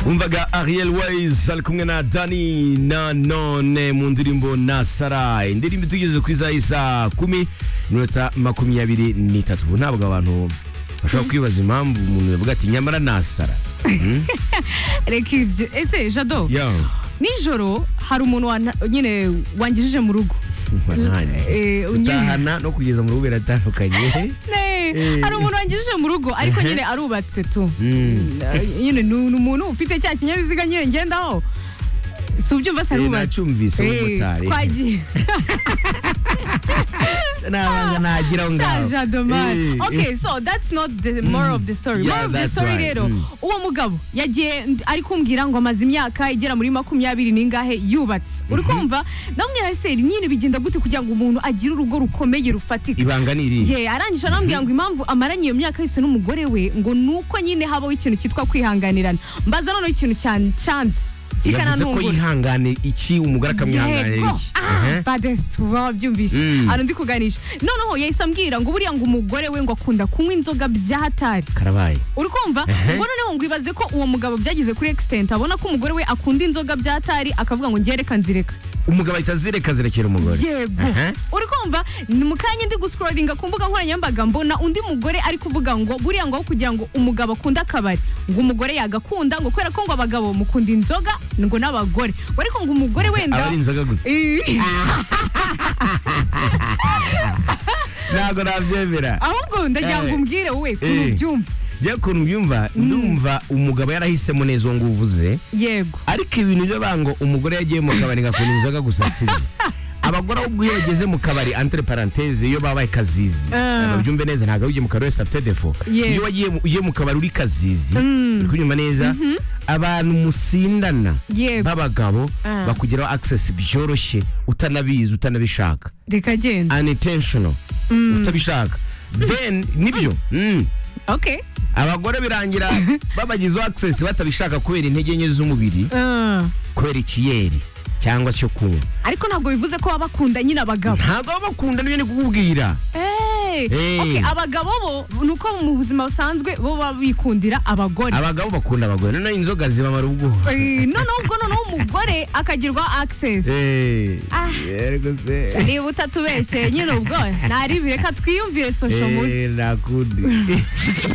umvaga Ariel Ways ari kumwe na Dani na none mu ndirimbo Nasara. Indirimbo tugeze ku isa 10:23 ntabwo abantu bashobora kwibaza impamvu umuntu yavuga ati nyamara Nasara. Reka ibyo ese Jado nijoro hari umuntu nyine wangijije mu rugo utahana no kugeza mu rugo biratandukanye. Hari umuntu wangijije mu rugo ariko nyine arubatse tu nyine n'umuntu ufite cya kinyabiziga nyine ngendaho si ubyumva se arubatse nacyumvise umumotari twagiye Okay, so that's not the moral of the story. Moral of the story rero uwo mugabo yagiye ari kumbwira ngo amaze imyaka igera muri 20 ningahe yubatse. Uri kumva ndamwe ese nyine bigenda gute kugira ngo umuntu agire urugo rukomeye rufatika. Ibanga niri arangije anambwira ngo impamvu amaranye iyo myaka yose n'umugore we ngo nuko nyine habaho ikintu cyitwa kwihanganirana. Mbaza none ikintu cyane chance yavuze ko yihangane iki umugore akamwihanganira iki badest wabyumvishe hano ndi kuganisha noneho yahise ambwira ngo buriya ngo umugore we ngo akunda kunywa inzoga bya hatari karabaye uri kumva ngo noneho ngo ibaze ko uwo mugabo byagize kuri extent abona ko umugore we akunda inzoga bya hatari akavuga ngo ngereka nzireka umugabo ahita zirekera umugore yego uri kumva mu kanya ndi guscrollinga ku mbuga nkoranyambaga mbona undi mugore ari kuvuga ngo buriya ngo kugira ngo umugabo akunda akabari ngo umugore yagakunda ngo kwera ko ngo abagabo mukunda inzoga ngo n'abagore ariko ngo umugore wenda abari inzoga gusa ntago nabyemera ahubwo ndagira ngo umbwire wowe kubyumva Jya kubyumva ndumva umugabo yarahisemo neza ngo uvuze yego ariko ibintu byo bango umugore yagiye mu kabari ngakunda inzoga gusa sibi abagore ubwo yageze mu kabari entre parenthèse iyo babaye kazizi byumve neza ntago ujye mu kabari wese afite defo iyo wagiye mu kabari uri kazizi uri kunyuma neza abantu musindana babagabo bakugeraho access byoroshye utanabizi utanabishaka reka genda unintentional utabishaka then nibyo okay abagore birangira babagize access batabishaka kubera intege nke z'umubiri kubera ikiyeri cyangwa cyo kunywa ariko ntabwo bivuze ko babakunda nyine abagabo ntabwo babakunda niyo kukubwira okay abagabo bo nuko mu buzima busanzwe bo babikundira abagore bakunda abagore none inzoga zibamara ubwo none umugore akagirwa access yego se ni butatubeshye nyine ubwo nari bireka twiyumvire social media nakundi